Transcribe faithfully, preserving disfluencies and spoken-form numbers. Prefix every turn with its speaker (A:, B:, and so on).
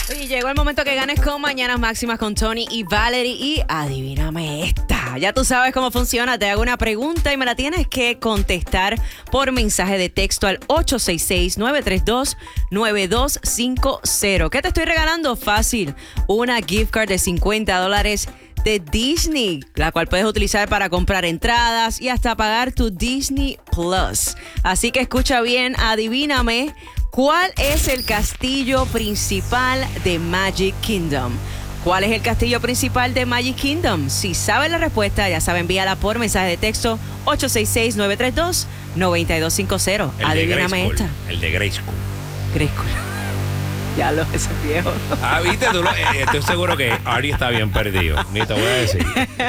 A: Y llegó el momento que ganes con Mañanas Máximas con Tony y Valerie. Y adivíname esta. Ya tú sabes cómo funciona. Te hago una pregunta y me la tienes que contestar por mensaje de texto al ocho seis seis, nueve tres dos, nueve dos cinco cero. ¿Qué te estoy regalando? Fácil. Una gift card de cincuenta dólares de Disney, la cual puedes utilizar para comprar entradas y hasta pagar tu Disney Plus. Así que escucha bien, adivíname, ¿cuál es el castillo principal de Magic Kingdom? ¿Cuál es el castillo principal de Magic Kingdom? Si sabes la respuesta, ya sabes, envíala por mensaje de texto ocho seis seis, nueve tres dos, nueve dos cinco cero.
B: El
A: Adivíname
B: de
A: esta.
B: El de Grayskull.
A: Grayskull. Ya lo, ese viejo.
B: Ah, viste, tú lo, eh, estoy seguro que Ari está bien perdido. Ni te voy a decir.